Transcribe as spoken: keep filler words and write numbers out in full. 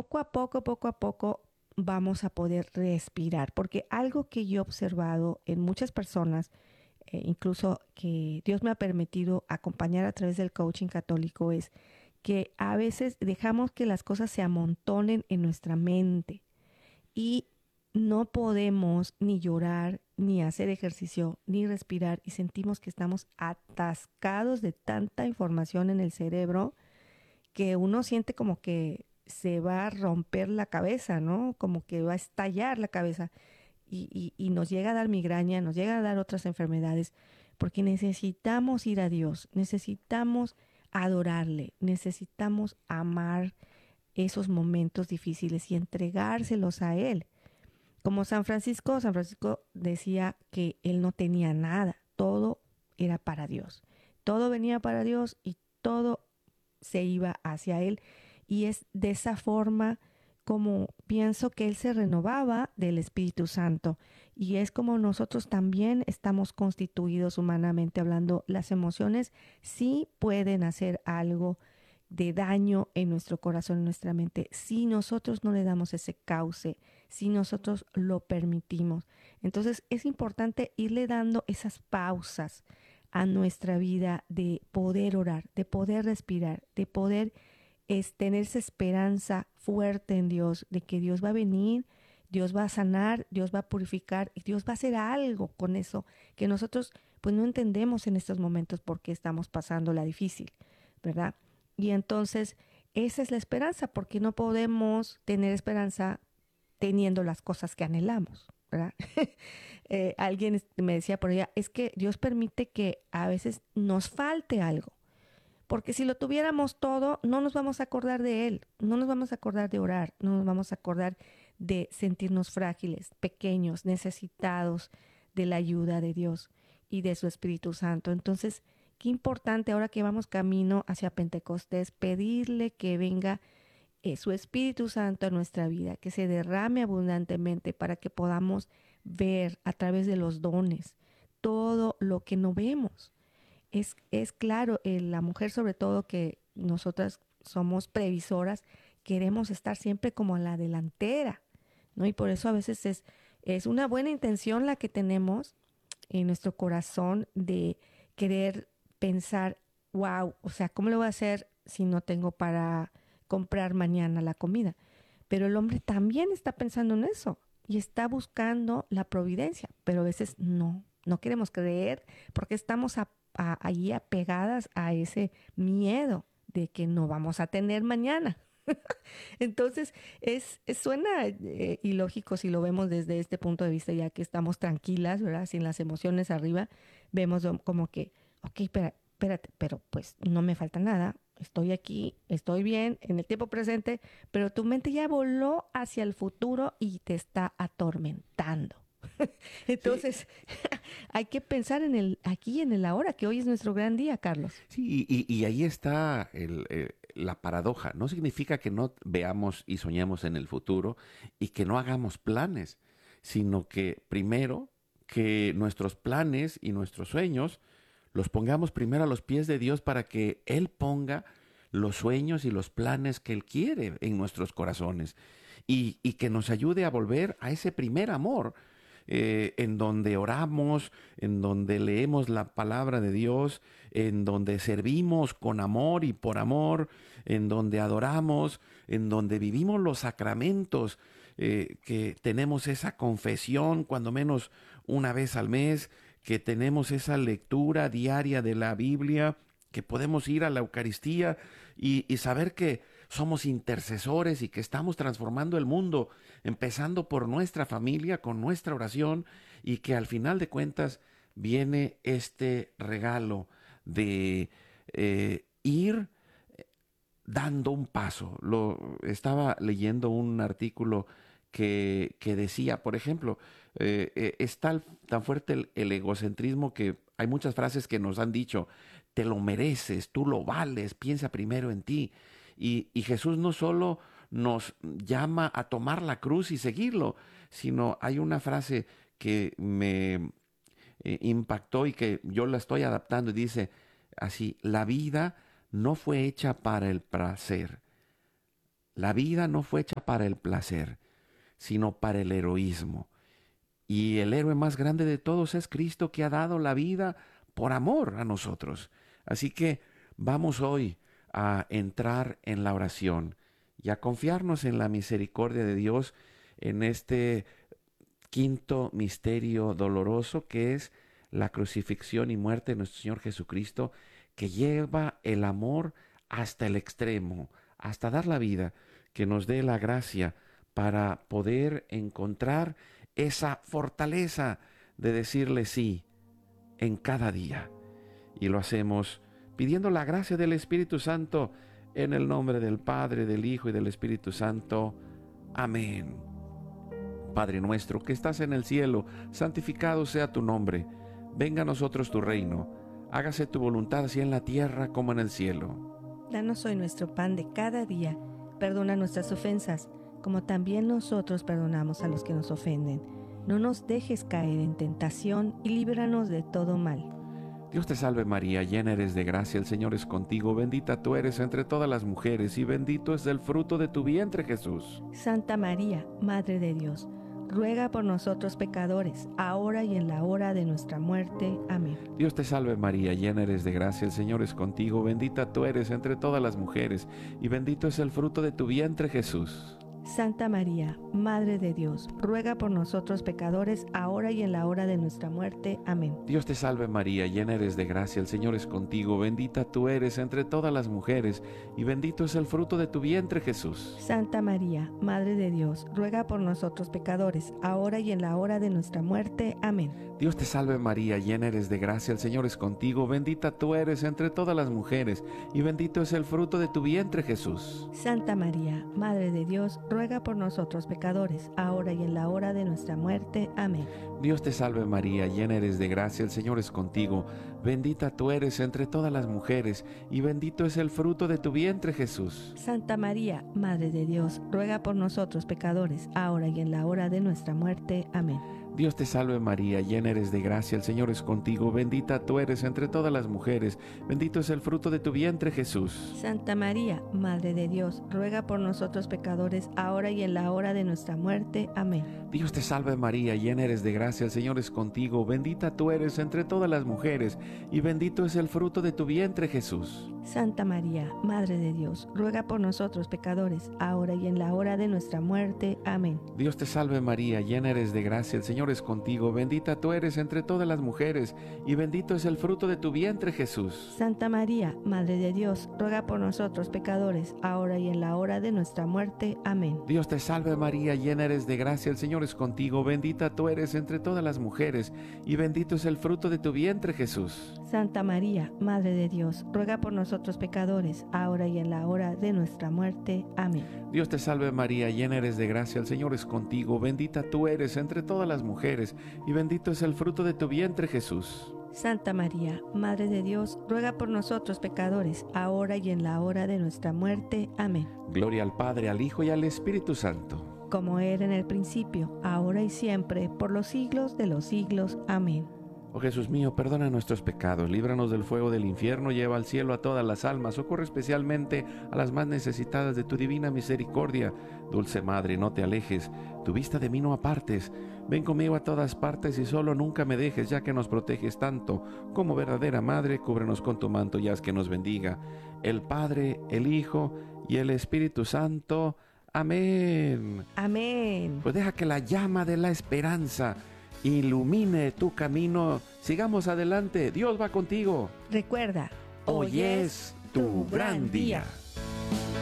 poco a poco, poco a poco vamos a poder respirar, porque algo que yo he observado en muchas personas, eh, incluso que Dios me ha permitido acompañar a través del coaching católico, es que a veces dejamos que las cosas se amontonen en nuestra mente y no podemos ni llorar, ni hacer ejercicio, ni respirar y sentimos que estamos atascados de tanta información en el cerebro que uno siente como que se va a romper la cabeza, ¿no? Como que va a estallar la cabeza y, y, y nos llega a dar migraña, nos llega a dar otras enfermedades, porque necesitamos ir a Dios, necesitamos adorarle, necesitamos amar esos momentos difíciles y entregárselos a Él. Como San Francisco, San Francisco decía que él no tenía nada, todo era para Dios. Todo venía para Dios y todo se iba hacia Él. Y es de esa forma como pienso que Él se renovaba del Espíritu Santo. Y es como nosotros también estamos constituidos humanamente hablando. Las emociones sí pueden hacer algo de daño en nuestro corazón, en nuestra mente, si nosotros no le damos ese cauce, si nosotros lo permitimos. Entonces es importante irle dando esas pausas a nuestra vida de poder orar, de poder respirar, de poder es, tener esa esperanza fuerte en Dios, de que Dios va a venir, Dios va a sanar, Dios va a purificar y Dios va a hacer algo con eso que nosotros pues no entendemos en estos momentos porque estamos pasando la difícil, ¿verdad? Y entonces esa es la esperanza, porque no podemos tener esperanza teniendo las cosas que anhelamos, ¿verdad? eh, alguien me decía por allá, es que Dios permite que a veces nos falte algo, porque si lo tuviéramos todo, no nos vamos a acordar de Él, no nos vamos a acordar de orar, no nos vamos a acordar de sentirnos frágiles, pequeños, necesitados de la ayuda de Dios y de su Espíritu Santo. Entonces, qué importante ahora que vamos camino hacia Pentecostés, pedirle que venga eh, su Espíritu Santo a nuestra vida, que se derrame abundantemente para que podamos ver a través de los dones todo lo que no vemos. Es, es claro, eh, la mujer sobre todo que nosotras somos previsoras, queremos estar siempre como a la delantera, ¿no? Y por eso a veces es, es una buena intención la que tenemos en nuestro corazón de querer pensar, wow, o sea, ¿cómo lo voy a hacer si no tengo para comprar mañana la comida? Pero el hombre también está pensando en eso y está buscando la providencia, pero a veces no, no queremos creer porque estamos a, a, ahí apegadas a ese miedo de que no vamos a tener mañana. Entonces, es, es suena eh, ilógico si lo vemos desde este punto de vista, ya que estamos tranquilas, ¿verdad? Sin las emociones arriba, vemos como que, ok, espera, espérate, pero pues no me falta nada, estoy aquí, estoy bien en el tiempo presente, pero tu mente ya voló hacia el futuro y te está atormentando. Sí, Entonces, hay que pensar en el aquí y en el ahora, que hoy es nuestro gran día, Carlos. sí, y, y ahí está el, eh, la paradoja. No significa que no veamos y soñemos en el futuro y que no hagamos planes, sino que primero que nuestros planes y nuestros sueños los pongamos primero a los pies de Dios para que Él ponga los sueños y los planes que Él quiere en nuestros corazones y, y que nos ayude a volver a ese primer amor eh, en donde oramos, en donde leemos la palabra de Dios, en donde servimos con amor y por amor, en donde adoramos, en donde vivimos los sacramentos, eh, que tenemos esa confesión cuando menos una vez al mes, que tenemos esa lectura diaria de la Biblia, que podemos ir a la Eucaristía y, y saber que somos intercesores y que estamos transformando el mundo, empezando por nuestra familia, con nuestra oración, y que al final de cuentas viene este regalo de eh, ir dando un paso. Lo, estaba leyendo un artículo que, que decía, por ejemplo, eh, eh, es tal, tan fuerte el, el egocentrismo que hay muchas frases que nos han dicho, te lo mereces, tú lo vales, piensa primero en ti. Y, y Jesús no solo nos llama a tomar la cruz y seguirlo, sino hay una frase que me eh, impactó y que yo la estoy adaptando y dice así, la vida no fue hecha para el placer, la vida no fue hecha hecha para el placer, sino para el heroísmo. Y el héroe más grande de todos es Cristo, que ha dado la vida por amor a nosotros. Así que vamos hoy a entrar en la oración y a confiarnos en la misericordia de Dios en este quinto misterio doloroso, que es la crucifixión y muerte de nuestro Señor Jesucristo, que lleva el amor hasta el extremo, hasta dar la vida, que nos dé la gracia para poder encontrar esa fortaleza de decirle sí en cada día. Y lo hacemos pidiendo la gracia del Espíritu Santo en el nombre del Padre, del Hijo y del Espíritu Santo. Amén. Padre nuestro que estás en el cielo, santificado sea tu nombre. Venga a nosotros tu reino. Hágase tu voluntad así en la tierra como en el cielo. Danos hoy nuestro pan de cada día. Perdona nuestras ofensas, como también nosotros perdonamos a los que nos ofenden. No nos dejes caer en tentación y líbranos de todo mal. Dios te salve María, llena eres de gracia, el Señor es contigo, bendita tú eres entre todas las mujeres y bendito es el fruto de tu vientre Jesús. Santa María, Madre de Dios, ruega por nosotros pecadores, ahora y en la hora de nuestra muerte. Amén. Dios te salve María, llena eres de gracia, el Señor es contigo, bendita tú eres entre todas las mujeres y bendito es el fruto de tu vientre Jesús. Santa María, Madre de Dios, ruega por nosotros pecadores, ahora y en la hora de nuestra muerte. Amén. Dios te salve María, llena eres de gracia, el Señor es contigo, bendita tú eres entre todas las mujeres, y bendito es el fruto de tu vientre Jesús. Santa María, Madre de Dios, ruega por nosotros pecadores, ahora y en la hora de nuestra muerte. Amén. Dios te salve María, llena eres de gracia, el Señor es contigo, bendita tú eres entre todas las mujeres, y bendito es el fruto de tu vientre Jesús. Santa María, Madre de Dios, ruega por nosotros pecadores, ahora y en la hora de nuestra muerte. Amén. Dios te salve María, llena eres de gracia, el Señor es contigo, bendita tú eres entre todas las mujeres, y bendito es el fruto de tu vientre Jesús. Santa María, Madre de Dios, ruega por nosotros pecadores, ahora y en la hora de nuestra muerte. Amén. Dios te salve María, llena eres de gracia, el Señor es contigo, bendita tú eres entre todas las mujeres, bendito es el fruto de tu vientre Jesús. Santa María, Madre de Dios, ruega por nosotros pecadores, ahora y en la hora de nuestra muerte. Amén. Dios te salve María, llena eres de gracia, el Señor es contigo, bendita tú eres entre todas las mujeres, y bendito es el fruto de tu vientre Jesús. Santa María, Madre de Dios, ruega por nosotros pecadores, ahora y en la hora de nuestra muerte. Amén. Dios te salve María, llena eres de gracia, el Señor es contigo, bendita tú eres entre todas las mujeres, y bendito es el fruto de tu vientre Jesús. Santa María, Madre de Dios, ruega por nosotros pecadores, ahora y en la hora de nuestra muerte. Amén. Dios te salve María, llena eres de gracia, el Señor es contigo, bendita tú eres entre todas las mujeres, y bendito es el fruto de tu vientre Jesús. Santa María, Madre de Dios, ruega por nosotros pecadores, ahora y en la hora de nuestra muerte. Amén. Dios te salve María, llena eres de gracia, el Señor es contigo, bendita tú eres entre todas las mujeres, y bendito es el fruto de tu vientre Jesús. Santa María, Madre de Dios, ruega por nosotros pecadores, ahora y en la hora de nuestra muerte. Amén. Gloria al Padre, al Hijo y al Espíritu Santo. Como era en el principio, ahora y siempre, por los siglos de los siglos. Amén. Oh Jesús mío, perdona nuestros pecados, líbranos del fuego del infierno, lleva al cielo a todas las almas, socorre especialmente a las más necesitadas de tu divina misericordia. Dulce Madre, no te alejes, tu vista de mí no apartes. Ven conmigo a todas partes y solo nunca me dejes, ya que nos proteges tanto. Como verdadera Madre, cúbrenos con tu manto y haz que nos bendiga el Padre, el Hijo y el Espíritu Santo. Amén. Amén. Pues deja que la llama de la esperanza ilumine tu camino. Sigamos adelante. Dios va contigo. Recuerda, Hoy es tu gran día.